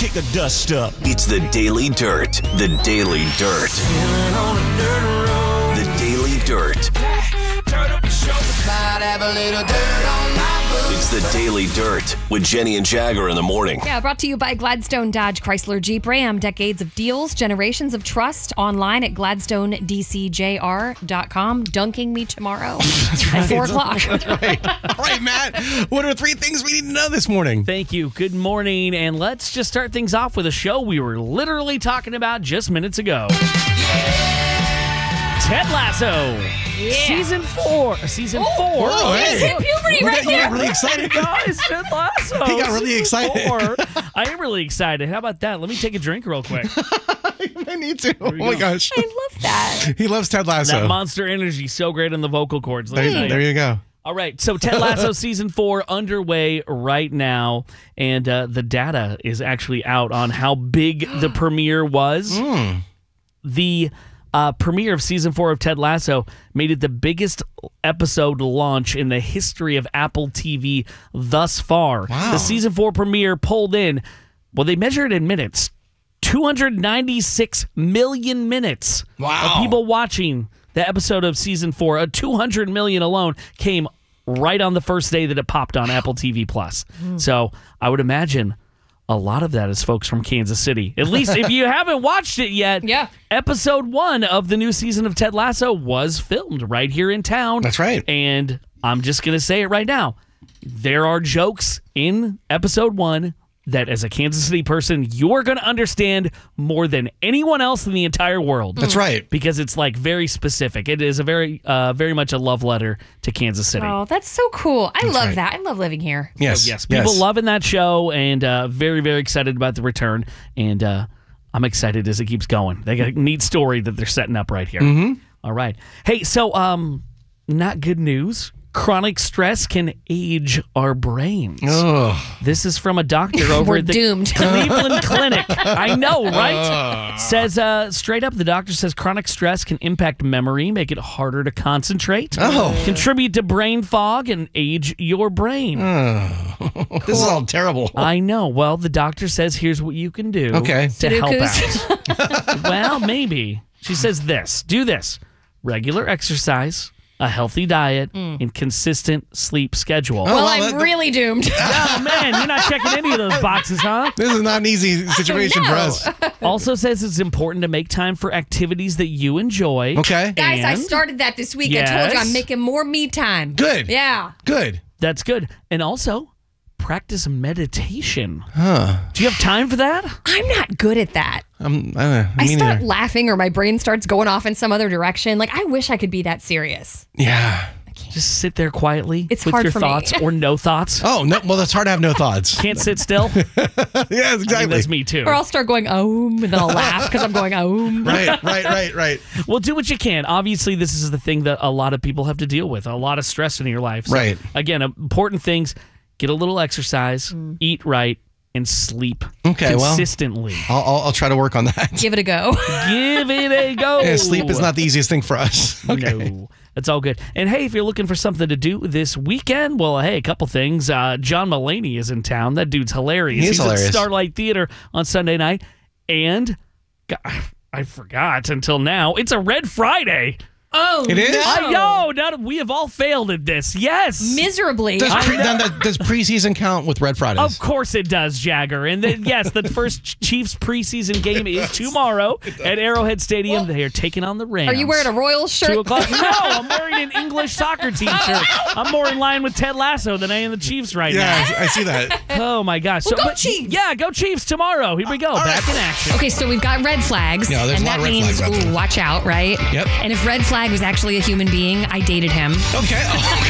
kick a dust up. It's the Daily Dirt. The Daily Dirt. The Daily Dirt. It's the Daily Dirt with Jenny and Jagger in the morning. Yeah, brought to you by Gladstone Dodge Chrysler Jeep Ram. Decades of deals, generations of trust. Online at GladstoneDCJR.com. Dunking me tomorrow at 4 o'clock. That's right. All right, Matt. What are 3 things we need to know this morning? Thank you. Good morning. And let's just start things off with a show we were literally talking about just minutes ago. Ted Lasso. Yeah. Season 4. Whoa, hey. He's hit puberty right You here. got really excited. Guys, Ted Lasso. He got really Season excited. 4. I am really excited. How about that? Let me take a drink real quick. I need to. Oh, we my go. gosh. I love that. He loves Ted Lasso. That Monster Energy, so great on the vocal cords. Let me tell you. There you go. All right, so Ted Lasso Season 4 underway right now, and the data is actually out on how big the premiere was. The premiere of Season 4 of Ted Lasso made it the biggest episode launch in the history of Apple TV thus far. Wow. The Season 4 premiere pulled in, well, they measured it in minutes, 296 million minutes Wow. of people watching the episode of Season 4. 200 million alone came right on the first day that it popped on Apple TV Plus. So I would imagine a lot of that is folks from Kansas City. At least if you haven't watched it yet, Yeah. episode 1 of the new season of Ted Lasso was filmed right here in town. That's right. And I'm just going to say it right now. There are jokes in episode 1 that as a Kansas City person, you're going to understand more than anyone else in the entire world. That's right. Because it's like very specific. It is a very much a love letter to Kansas City. Oh, that's so cool. I love right. that. I love living here. Yes. Yes, people loving that show and very, very excited about the return. And I'm excited as it keeps going. They got a neat story that they're setting up right here. Mm-hmm. All right. Hey, so not good news. Chronic stress can age our brains. Oh. This is from a doctor over We're at the doomed. Cleveland Clinic. I know, right? Says straight up, the doctor says chronic stress can impact memory, make it harder to concentrate, contribute to brain fog, and age your brain. This is all terrible. I know. Well, the doctor says here's what you can do Okay. to help Sudokus. out. Well, maybe. She says this. Do this. Regular exercise, a healthy diet, and consistent sleep schedule. Well, well, I'm really doomed. Oh, man, you're not checking any of those boxes, huh? This is not an easy situation for us. Also says it's important to make time for activities that you enjoy. Okay. Guys, I And started that this week. I told you Yes. I'm making more me time. Good. Yeah. Good. That's good. And also, practice meditation. Huh. Do you have time for that? I'm not good at that. I Me start neither. laughing or my brain starts going off in some other direction. Like, I wish I could be that serious. Yeah. Just sit there quietly It's with hard your for me. thoughts or no thoughts. Oh, no. Well, that's hard to have no thoughts. Can't sit still? Yes, exactly. I mean, that's me too. Or I'll start going, and then I'll laugh because I'm going, Right. Well, do what you can. Obviously, this is the thing that a lot of people have to deal with, a lot of stress in your life. So, Right. Again, important things, get a little exercise, eat right, and sleep Okay, well. consistently. I'll try to work on that. give it a go. Give it a go. Yeah, sleep is not the easiest thing for us. Okay. No, that's all good. And hey, if you're looking for something to do this weekend, well, hey, a couple things. John Mulaney is in town. That dude's hilarious. He's hilarious. At Starlight Theater on Sunday night. And I forgot until now, it's a Red Friday. Oh, It is? I know. We have all failed at this. Yes. Miserably. Does preseason count with Red Fridays? Of course it does, Jagger. And then, yes, the first Chiefs preseason game is tomorrow at Arrowhead Stadium. They are taking on the Rams. Are you wearing a Royals shirt? 2 o'clock? No, I'm wearing an English soccer team shirt. I'm more in line with Ted Lasso than I am the Chiefs right Yeah, I see that. now. Oh, my gosh. Well, go Chiefs. Yeah, go Chiefs tomorroay. Here we go. Back in action. Okay, so we've got red flags. Yeah, there's and a lot that of red means, flags out there. watch out, right? Yep. And if red flag was actually a human being, I dated him. Okay.